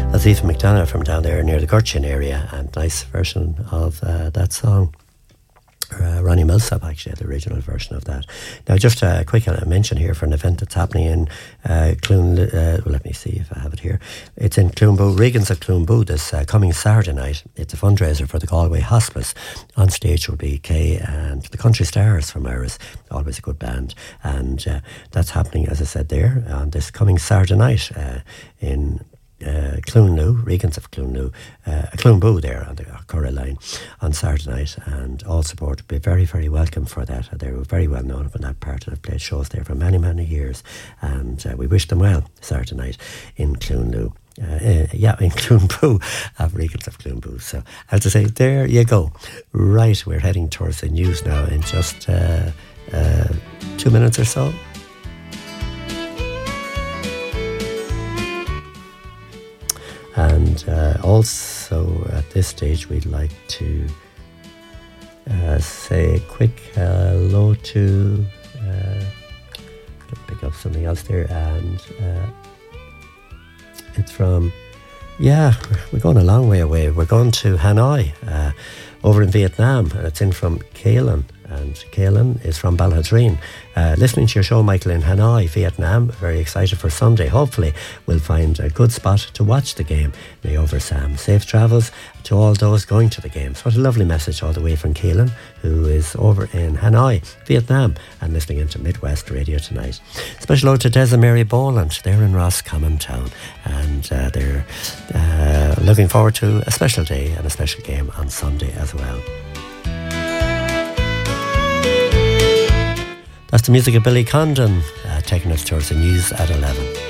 That's Ethan McDonough from down there near the Gurchin area, and nice version of that song. Ronnie Millsap actually had the original version of that. Now just a quick mention here for an event that's happening in Clune, let me see if I have it here. It's in Cloonboo, Regans of Cloonboo this coming Saturday night. It's a fundraiser for the Galway Hospice. On stage will be Kay and the Country Stars from Iris, always a good band, and that's happening, as I said there, on this coming Saturday night in Cloonloo, Regans of Cloonboo there on the Curra line on Saturday night, and all support will be very, very welcome for that. They were very well known in that part, and have played shows there for many, many years, and we wish them well Saturday night in Cloonloo. In Cloonboo, Regans of Cloonboo. So, as I say, there you go. Right, we're heading towards the news now in just 2 minutes or so. And also at this stage we'd like to say a quick hello to pick up something else there, and it's from we're going a long way away. We're going to Hanoi over in Vietnam, and it's in from Kaylin, and Kaylin is from Balhadreen. Listening to your show, Michael, in Hanoi, Vietnam. Very excited for Sunday. Hopefully we'll find a good spot to watch the game. May over Sam. Safe travels to all those going to the games. What a lovely message all the way from Kaylin, who is over in Hanoi, Vietnam, and listening into Midwest Radio tonight. Special ode to Des and Mary Boland. They're in Roscommon Town, and they're looking forward to a special day and a special game on Sunday as well. That's the music of Billy Condon, taking us towards the news at 11.